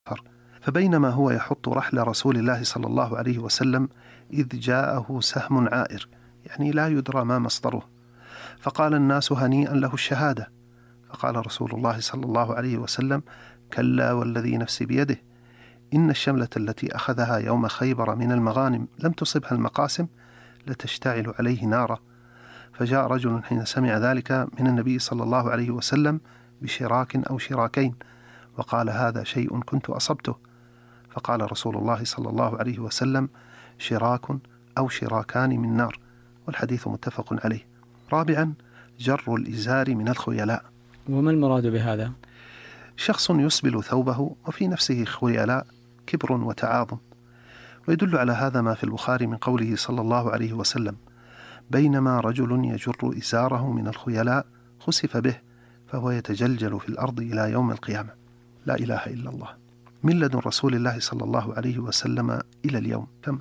فبينما هو يحط رحل رسول الله صلى الله عليه وسلم إذ جاءه سهم عائر، يعني لا يدرى ما مصدره، فقال الناس هنيئا له الشهادة. فقال رسول الله صلى الله عليه وسلم: كلا والذي نفسي بيده، إن الشملة التي أخذها يوم خيبر من المغانم لم تصبها المقاسم لتشتعل عليه نارا. فجاء رجل حين سمع ذلك من النبي صلى الله عليه وسلم بشراك أو شراكين، وقال: هذا شيء كنت أصبته. فقال رسول الله صلى الله عليه وسلم: شراك أو شراكان من نار. والحديث متفق عليه. رابعا، جر الإزار من الخيلاء. وما المراد بهذا؟ شخص يسبل ثوبه وفي نفسه خيلاء، كبر وتعاظم. ويدل على هذا ما في البخاري من قوله صلى الله عليه وسلم: بينما رجل يجر إزاره من الخيلاء خسف به فهو يتجلجل في الأرض إلى يوم القيامة. لا إله إلا الله. من لدن رسول الله صلى الله عليه وسلم إلى اليوم كم؟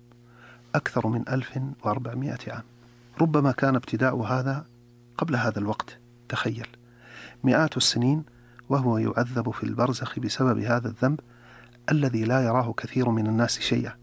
أكثر من 1400 عام. ربما كان ابتداء هذا قبل هذا الوقت. تخيل، مئات السنين وهو يعذب في البرزخ بسبب هذا الذنب الذي لا يراه كثير من الناس شيئا.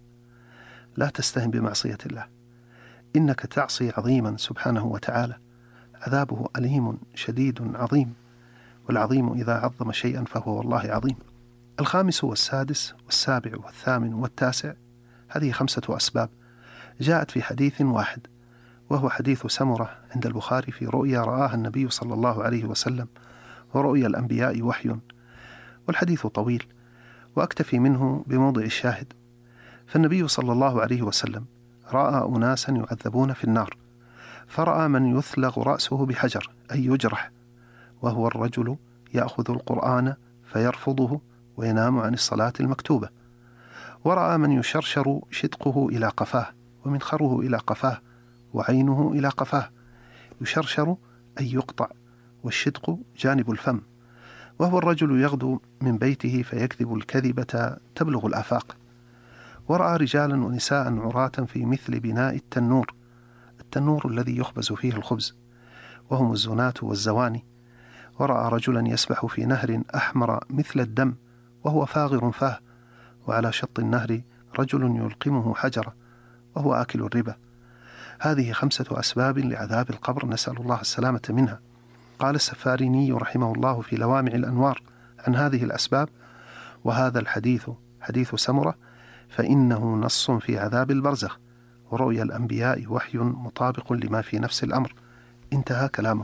لا تستهن بمعصية الله، إنك تعصي عظيما سبحانه وتعالى، عذابه أليم شديد عظيم، والعظيم إذا عظم شيئا فهو والله عظيم. الخامس والسادس والسابع والثامن والتاسع، هذه 5 أسباب جاءت في حديث واحد، وهو حديث سمرة عند البخاري في رؤيا رآها النبي صلى الله عليه وسلم، ورؤيا الأنبياء وحي. والحديث طويل وأكتفي منه بموضع الشاهد. فالنبي صلى الله عليه وسلم رأى أناسا يعذبون في النار، فرأى من يثلغ رأسه بحجر أي يجرح، وهو الرجل يأخذ القرآن فيرفضه وينام عن الصلاة المكتوبة. ورأى من يشرشر شدقه إلى قفاه ومنخره إلى قفاه وعينه إلى قفاه، يشرشر أي يقطع، والشدق جانب الفم، وهو الرجل يغدو من بيته فيكذب الكذبة تبلغ الآفاق. ورأى رجالا ونساء عراة في مثل بناء التنور الذي يخبز فيه الخبز، وهم الزناة والزواني. ورأى رجلا يسبح في نهر أحمر مثل الدم وهو فاغر فاه، وعلى شط النهر رجل يلقمه حجرة وهو آكل الربا. هذه 5 أسباب لعذاب القبر، نسأل الله السلامة منها. قال السفاريني رحمه الله في لوامع الأنوار عن هذه الأسباب: وهذا الحديث حديث سمرة فإنه نص في عذاب البرزخ، ورؤيا الأنبياء وحي مطابق لما في نفس الأمر. انتهى كلامه.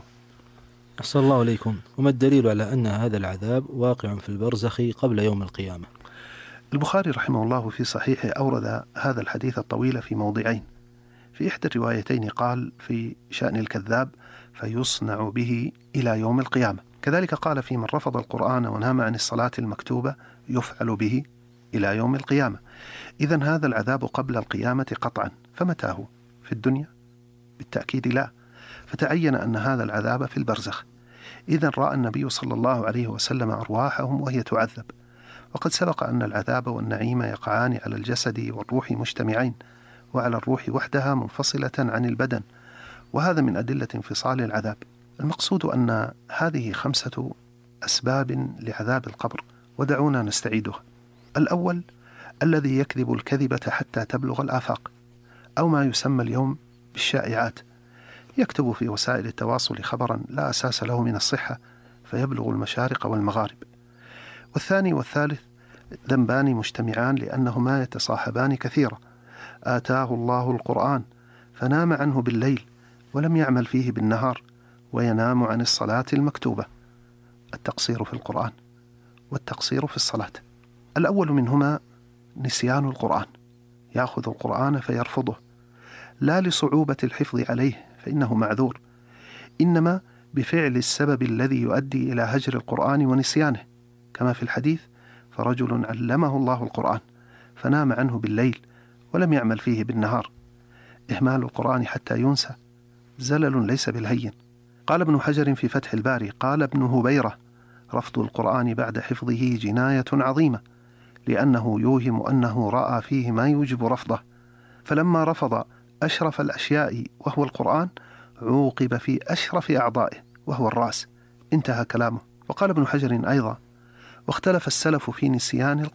أحسن الله عليكم. وما الدليل على أن هذا العذاب واقع في البرزخ قبل يوم القيامة؟ البخاري رحمه الله في صحيحه أورد هذا الحديث الطويل في موضعين. في إحدى الروايتين قال في شأن الكذاب: فيصنع به إلى يوم القيامة. كذلك قال في من رفض القرآن ونام عن الصلاة المكتوبة: يفعل به إلى يوم القيامة. إذن هذا العذاب قبل القيامة قطعا، فمتى هو؟ في الدنيا؟ بالتأكيد لا، فتعين أن هذا العذاب في البرزخ. إذن رأى النبي صلى الله عليه وسلم أرواحهم وهي تعذب. وقد سبق أن العذاب والنعيم يقعان على الجسد والروح مجتمعين، وعلى الروح وحدها منفصلة عن البدن، وهذا من أدلة انفصال العذاب. المقصود أن هذه 5 أسباب لعذاب القبر، ودعونا نستعيدها. الأول: الذي يكذب الكذبة حتى تبلغ الآفاق، أو ما يسمى اليوم بالشائعات، يكتب في وسائل التواصل خبرا لا أساس له من الصحة فيبلغ المشارق والمغارب. والثاني والثالث ذنبان مجتمعان لأنهما يتصاحبان كثيرا: آتاه الله القرآن فنام عنه بالليل ولم يعمل فيه بالنهار، وينام عن الصلاة المكتوبة. التقصير في القرآن والتقصير في الصلاة. الأول منهما نسيان القرآن، يأخذ القرآن فيرفضه، لا لصعوبة الحفظ عليه فإنه معذور، إنما بفعل السبب الذي يؤدي إلى هجر القرآن ونسيانه، كما في الحديث: فرجل علمه الله القرآن فنام عنه بالليل ولم يعمل فيه بالنهار. إهمال القرآن حتى ينسى زلل ليس بالهين. قال ابن حجر في فتح الباري: قال ابن هبيرة: رفض القرآن بعد حفظه جناية عظيمة، لأنه يوهم أنه رأى فيه ما يوجب رفضه، فلما رفض أشرف الأشياء وهو القرآن عوقب في أشرف أعضائه وهو الرأس. انتهى كلامه. وقال ابن حجر أيضا: واختلف السلف في نسيان